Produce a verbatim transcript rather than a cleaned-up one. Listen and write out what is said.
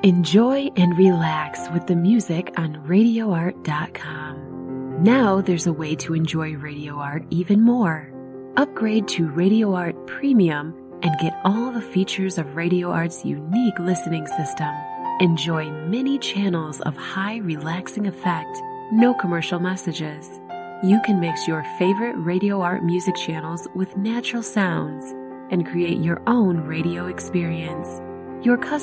Enjoy and relax with the music on radio art dot com. Now there's a way to enjoy Radio Art even more. Upgrade to Radio Art Premium and get all the features of Radio Art's unique listening system. Enjoy many channels of high relaxing effect, no commercial messages. You can mix your favorite Radio Art music channels with natural sounds and create your own radio experience. Your custom